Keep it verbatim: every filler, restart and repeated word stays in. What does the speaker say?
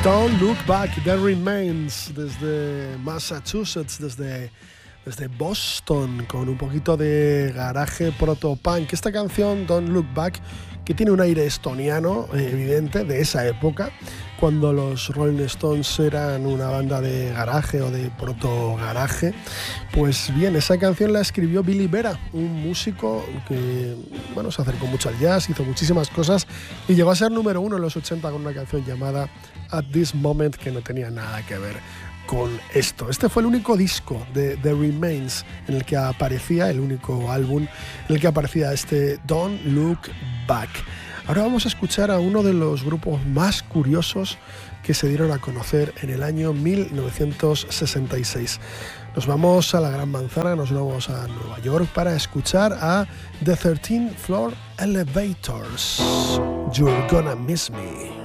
Don't Look Back, The Remains, desde Massachusetts, desde, desde Boston, con un poquito de garaje proto-punk. Esta canción, Don't Look Back, que tiene un aire estoniano eh, evidente de esa época, cuando los Rolling Stones eran una banda de garaje o de proto-garaje. Pues bien, esa canción la escribió Billy Vera, un músico que bueno, se acercó mucho al jazz, hizo muchísimas cosas y llegó a ser número uno en los ochenta con una canción llamada At This Moment, que no tenía nada que ver con esto. Este fue el único disco de The Remains en el que aparecía, el único álbum en el que aparecía este Don't Look Back. Ahora vamos a escuchar a uno de los grupos más curiosos que se dieron a conocer en el año mil novecientos sesenta y seis. Nos vamos a la Gran Manzana, nos vamos a Nueva York para escuchar a The thirteenth Floor Elevators. You're Gonna Miss Me.